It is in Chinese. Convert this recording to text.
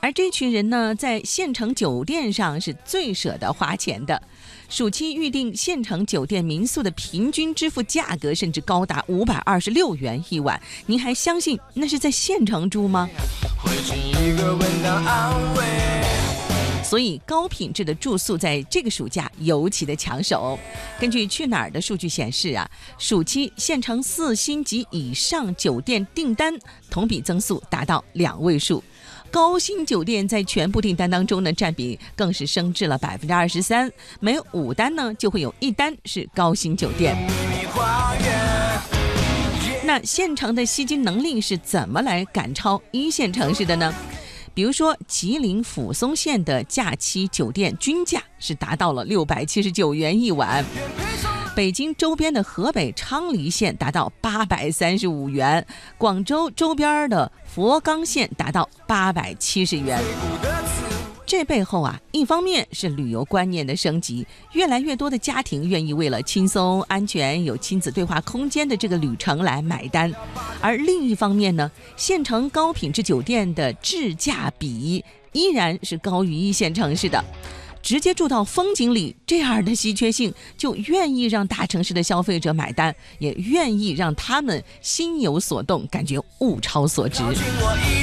而这群人呢，在县城酒店上是最舍得花钱的。暑期预订县城酒店民宿的平均支付价格甚至高达526元一晚，您还相信那是在县城住吗？所以高品质的住宿在这个暑假尤其的抢手。根据去哪儿的数据显示啊，暑期县城4星级以上酒店订单同比增速达到2位数。高薪酒店在全部订单当中呢，占比更是升至了23%，每5单呢就会有1单是高薪酒店。那县城的吸金能力是怎么来赶超一线城市的呢？比如说吉林抚松县的假期酒店均价是达到了679元一晚，北京周边的河北昌黎县达到835元，广州周边的佛冈县达到870元。这背后啊，一方面是旅游观念的升级，越来越多的家庭愿意为了轻松、安全、有亲子对话空间的这个旅程来买单；而另一方面呢，县城高品质酒店的质价比依然是高于一线城市的。直接住到风景里，这样的稀缺性就愿意让大城市的消费者买单，也愿意让他们心有所动，感觉物超所值。